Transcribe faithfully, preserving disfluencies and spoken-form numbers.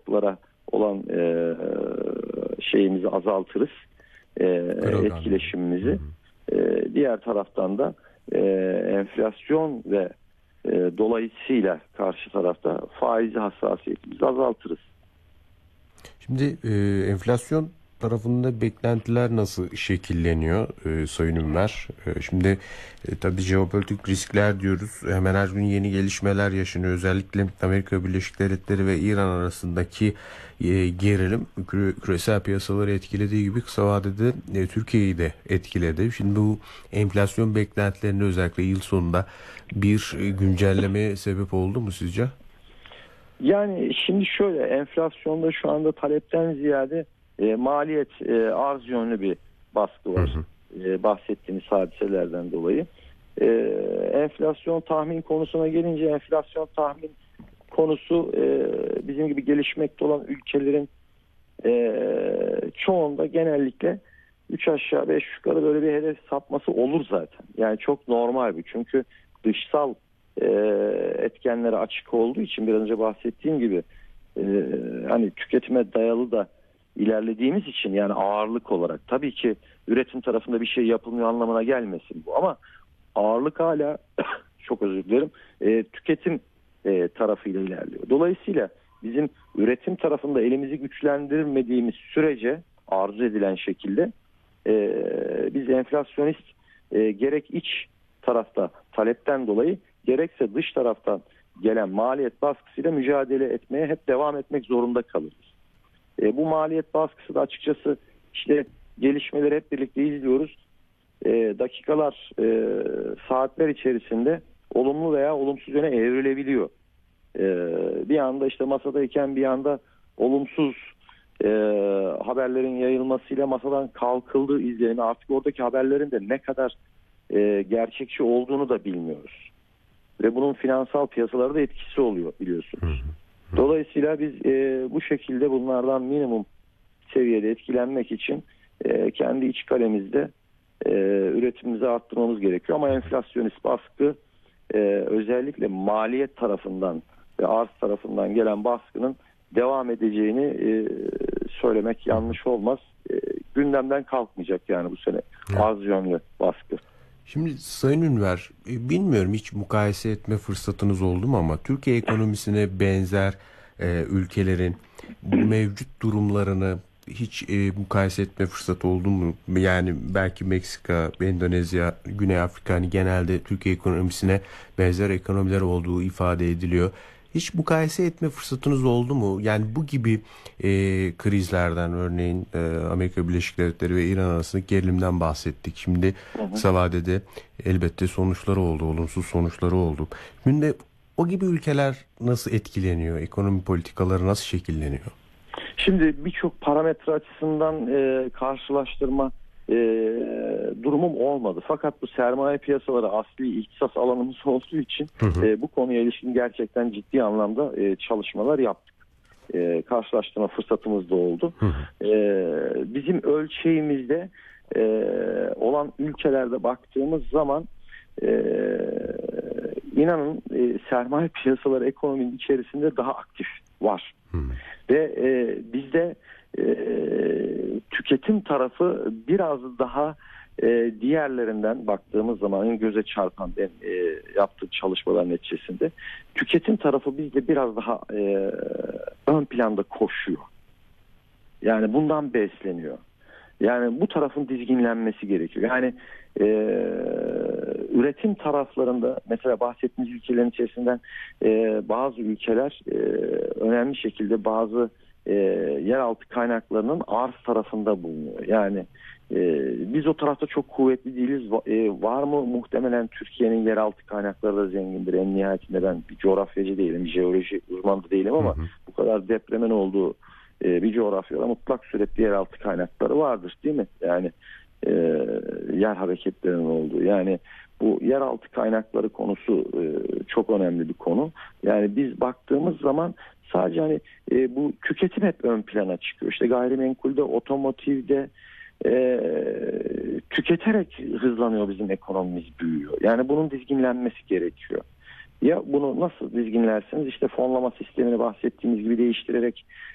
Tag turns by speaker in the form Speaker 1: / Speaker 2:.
Speaker 1: kaynaklara olan e, şeyimizi azaltırız, e, etkileşimimizi. E, diğer taraftan da e, enflasyon ve e, dolayısıyla karşı tarafta faizi hassasiyetimizi azaltırız.
Speaker 2: Şimdi e, enflasyon tarafında beklentiler nasıl şekilleniyor e, Sayın Ünver? E, şimdi e, tabii jeopolitik riskler diyoruz. Hemen her gün yeni gelişmeler yaşanıyor. Özellikle Amerika Birleşik Devletleri ve İran arasındaki e, gerilim küre, küresel piyasaları etkilediği gibi kısa vadede e, Türkiye'yi de etkiledi. Şimdi bu enflasyon beklentilerinde özellikle yıl sonunda bir e, güncellemeye sebep oldu mu sizce?
Speaker 1: Yani şimdi şöyle, enflasyonda şu anda talepten ziyade e, maliyet e, arz yönlü bir baskı var. Hı hı. E, bahsettiğimiz hadiselerden dolayı. E, enflasyon tahmin konusuna gelince, enflasyon tahmin konusu e, bizim gibi gelişmekte olan ülkelerin e, çoğunda genellikle üç aşağı beş yukarı böyle bir hedef sapması olur zaten. Yani çok normal bir. Çünkü dışsal e, etkenlere açık olduğu için, biraz önce bahsettiğim gibi e, hani tüketime dayalı da ilerlediğimiz için, yani ağırlık olarak tabii ki üretim tarafında bir şey yapılmıyor anlamına gelmesin bu, ama ağırlık hala çok özür dilerim e, tüketim e, tarafıyla ilerliyor. Dolayısıyla bizim üretim tarafında elimizi güçlendirmediğimiz sürece arzu edilen şekilde e, biz enflasyonist e, gerek iç tarafta talepten dolayı gerekse dış taraftan gelen maliyet baskısıyla mücadele etmeye hep devam etmek zorunda kalırız. E, bu maliyet baskısı da açıkçası işte gelişmeleri hep birlikte izliyoruz. E, dakikalar, e, saatler içerisinde olumlu veya olumsuz yöne evrilebiliyor. E, bir anda işte masadayken bir anda olumsuz e, haberlerin yayılmasıyla masadan kalkıldığı izlenimi, artık oradaki haberlerin de ne kadar e, gerçekçi olduğunu da bilmiyoruz. Ve bunun finansal piyasalarda da etkisi oluyor, biliyorsunuz. Dolayısıyla biz e, bu şekilde bunlardan minimum seviyede etkilenmek için e, kendi iç kalemizde e, üretimimizi arttırmamız gerekiyor. Ama enflasyonist baskı e, özellikle maliyet tarafından ve arz tarafından gelen baskının devam edeceğini e, söylemek yanlış olmaz. E, gündemden kalkmayacak yani bu sene arz yönlü baskı.
Speaker 2: Şimdi Sayın Ünver, bilmiyorum hiç mukayese etme fırsatınız oldu mu ama Türkiye ekonomisine benzer e, ülkelerin bu mevcut durumlarını hiç e, mukayese etme fırsatı oldu mu? Yani belki Meksika, Endonezya, Güney Afrika, hani genelde Türkiye ekonomisine benzer ekonomiler olduğu ifade ediliyor. Hiç mukayese etme fırsatınız oldu mu? Yani bu gibi e, krizlerden, örneğin e, Amerika Birleşik Devletleri ve İran arasındaki gerilimden bahsettik. Şimdi hı hı. kısa vadede elbette sonuçları oldu, olumsuz sonuçları oldu. Şimdi o gibi ülkeler nasıl etkileniyor? Ekonomi politikaları nasıl şekilleniyor?
Speaker 1: Şimdi birçok parametre açısından e, karşılaştırma e, durumum olmadı. Fakat bu sermaye piyasaları asli ihtisas alanımız olduğu için hı hı. E, bu konuya ilişkin gerçekten ciddi anlamda e, çalışmalar yaptık. E, karşılaştırma fırsatımız da oldu. Hı hı. E, bizim ölçeğimizde e, olan ülkelerde baktığımız zaman e, inanın e, sermaye piyasaları ekonominin içerisinde daha aktif var. Hı. Ve e, bizde e, tüketim tarafı biraz daha e, diğerlerinden baktığımız zaman en göze çarpan, ben e, yaptığım çalışmalar neticesinde tüketim tarafı bizde biraz daha e, ön planda koşuyor. Yani bundan besleniyor. Yani bu tarafın dizginlenmesi gerekiyor. Yani e, üretim taraflarında mesela bahsettiğimiz ülkelerin içerisinden e, bazı ülkeler e, önemli şekilde bazı e, yeraltı kaynaklarının arz tarafında bulunuyor. Yani e, biz o tarafta çok kuvvetli değiliz. E, var mı? Muhtemelen Türkiye'nin yeraltı kaynakları da zengindir. En nihayetinde ben bir coğrafyacı değilim, bir jeoloji uzmanı da değilim ama hı hı. bu kadar depremin olduğu bir coğrafyada mutlak surette yeraltı kaynakları vardır, değil mi? Yani e, yer hareketlerinin olduğu. Yani bu yeraltı kaynakları konusu e, çok önemli bir konu. Yani biz baktığımız zaman sadece hani e, bu tüketim hep ön plana çıkıyor. İşte gayrimenkulde, otomotivde e, tüketerek hızlanıyor bizim ekonomimiz, büyüyor. Yani bunun dizginlenmesi gerekiyor. Ya bunu nasıl dizginlersiniz? İşte fonlama sistemini bahsettiğimiz gibi değiştirerek